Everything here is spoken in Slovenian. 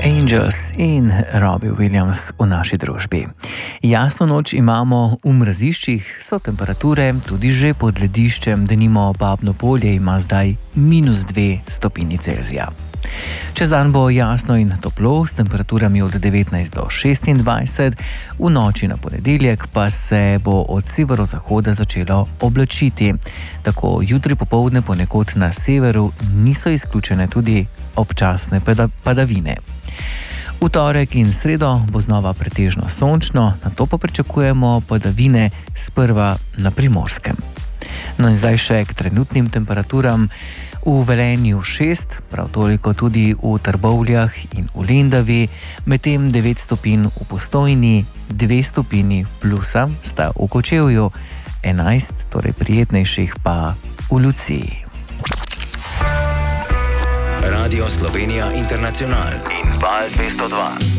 Angels in Robbie Williams v naši družbi. Jasno noč imamo v mraziščih, so temperature tudi že pod lediščem, denimo Babno Polje ima zdaj -2 stopinji Celzija. Čez dan bo jasno in toplo s temperaturami od 19 do 26, v noči na ponedeljek pa se bo od severozahoda začelo oblačiti. Tako jutri popoldne ponekod na severu niso izključene tudi občasne padavine. V torek in sredo bo znova pretežno sončno, nato pa pričakujemo padavine sprva na Primorskem. No in zdaj še k trenutnim temperaturam. V Velenju 6, prav toliko tudi v Trbovljah in v Lendavi, medtem 9 stopinj v Postojni, 2 stopinji plusa sta v Kočevju, 11, torej prijetnejših pa v Luciji. Radio Slovenija International in Val 202.